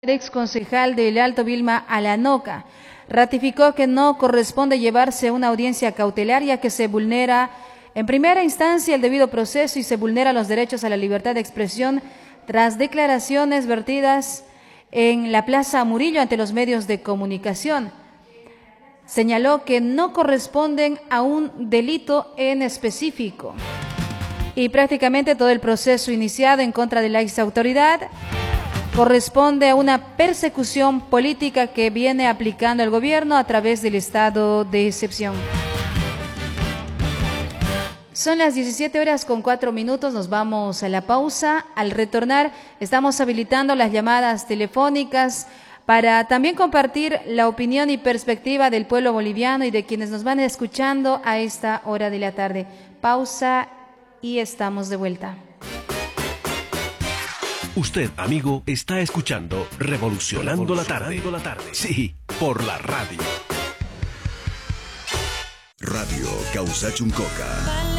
El ex concejal del Alto Vilma, Alanoca, ratificó que no corresponde llevarse una audiencia cautelar ya que se vulnera en primera instancia el debido proceso y se vulnera los derechos a la libertad de expresión tras declaraciones vertidas en la Plaza Murillo ante los medios de comunicación. Señaló que no corresponden a un delito en específico y prácticamente todo el proceso iniciado en contra de la exautoridad corresponde a una persecución política que viene aplicando el gobierno a través del estado de excepción. Son las 17:04, nos vamos a la pausa. Al retornar, estamos habilitando las llamadas telefónicas para también compartir la opinión y perspectiva del pueblo boliviano y de quienes nos van escuchando a esta hora de la tarde. Pausa y estamos de vuelta. Usted, amigo, está escuchando Revolucionando la Tarde. Sí, por la radio. Radio Causachuncoca.